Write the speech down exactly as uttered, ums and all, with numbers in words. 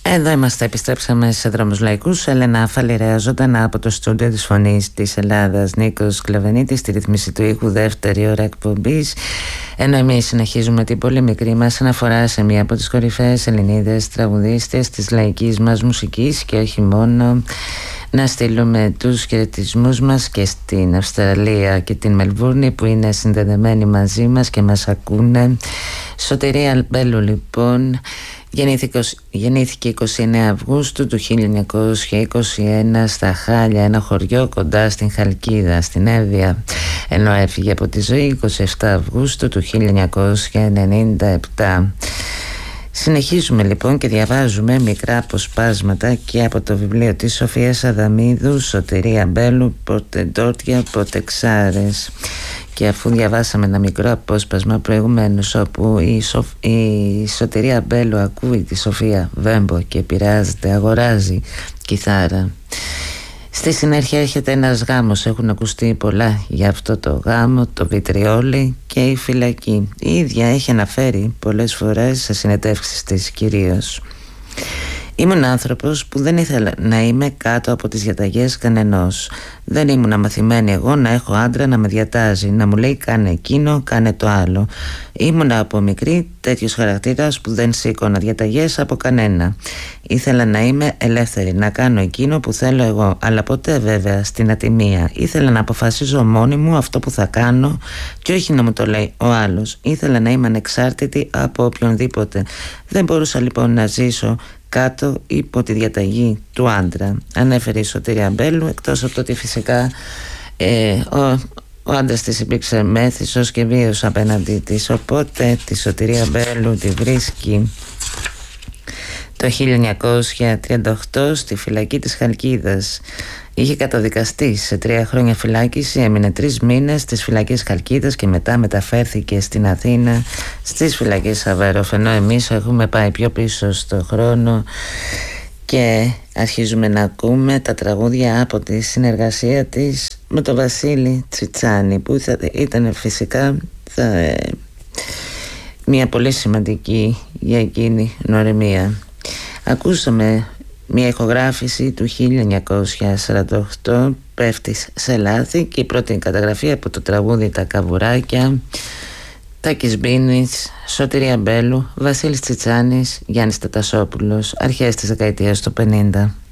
Εδώ είμαστε, επιστρέψαμε σε Δρόμους Λαϊκούς. Έλενα Φαλιρέα, ζωντανά από το στούντιο της Φωνής της Ελλάδας. Νίκος Κλαβενίτης στη ρύθμιση του ήχου, δεύτερη ώρα εκπομπής. Ενώ εμείς συνεχίζουμε την πολύ μικρή μας αναφορά σε μία από τις κορυφαίες Ελληνίδες τραγουδίστες της λαϊκής μας μουσικής και όχι μόνο. Να στείλουμε τους χαιρετισμούς μας και στην Αυστραλία και την Μελβούρνη που είναι συνδεδεμένοι μαζί μας και μας ακούνε. Σωτηρία Μπέλου λοιπόν γεννήθηκε είκοσι εννέα Αυγούστου του χίλια εννιακόσια είκοσι ένα στα Χάλια, ένα χωριό κοντά στην Χαλκίδα, στην Εύβοια, ενώ έφυγε από τη ζωή είκοσι επτά Αυγούστου του χίλια εννιακόσια ενενήντα επτά. Συνεχίζουμε λοιπόν και διαβάζουμε μικρά αποσπάσματα και από το βιβλίο της Σοφίας Αδαμίδου, Σωτηρία Μπέλου, πότε ντόρτια, πότε ξάρες. Και αφού διαβάσαμε ένα μικρό απόσπασμα προηγουμένως όπου η, Σοφ... η Σωτηρία Μπέλου ακούει τη Σοφία Βέμπο και επηρεάζεται, αγοράζει κιθάρα. Στη συνέχεια έρχεται ένας γάμος, έχουν ακουστεί πολλά για αυτό το γάμο, το βιτριόλι και η φυλακή. Η ίδια έχει αναφέρει πολλές φορές σε συνεντεύξεις της κυρίως. Ήμουν άνθρωπος που δεν ήθελα να είμαι κάτω από τις διαταγές κανενός. Δεν ήμουν μαθημένη εγώ να έχω άντρα να με διατάζει, να μου λέει κάνε εκείνο, κάνε το άλλο. Ήμουν από μικρή τέτοιος χαρακτήρας που δεν σήκωνα διαταγές από κανένα. Ήθελα να είμαι ελεύθερη, να κάνω εκείνο που θέλω εγώ, αλλά ποτέ βέβαια στην ατιμία. Ήθελα να αποφασίζω μόνη μου αυτό που θα κάνω και όχι να μου το λέει ο άλλος. Ήθελα να είμαι ανεξάρτητη από οποιονδήποτε. Δεν μπορούσα λοιπόν να ζήσω κάτω υπό τη διαταγή του άντρα, ανέφερε η Σωτηρία Μπέλου, εκτός από το ότι φυσικά ε, ο, ο άντρας της υπήρξε μέθησος και βίος απέναντί της, οπότε τη Σωτηρία Μπέλου τη βρίσκει το χίλια εννιακόσια τριάντα οκτώ στη φυλακή της Χαλκίδας. Είχε καταδικαστεί σε τρία χρόνια φυλάκιση, έμεινε τρεις μήνες στις φυλακές Χαλκίδας και μετά μεταφέρθηκε στην Αθήνα στις φυλακές Αβέροφ. Ενώ εμείς έχουμε πάει πιο πίσω στο χρόνο και αρχίζουμε να ακούμε τα τραγούδια από τη συνεργασία της με τον Βασίλη Τσιτσάνη, που ήταν φυσικά θα, μια πολύ σημαντική για εκείνη νοημία. Ακούσαμε μια ηχογράφηση του χίλια εννιακόσια σαράντα οκτώ, «Πέφτεις σε λάθη», και η πρώτη καταγραφή από το τραγούδι «Τα Καβουράκια», Τάκης Μπίνης, Σωτηρία Μπέλου, Βασίλης Τσιτσάνης, Γιάννης Τατασόπουλος, αρχές της δεκαετίας του πενήντα.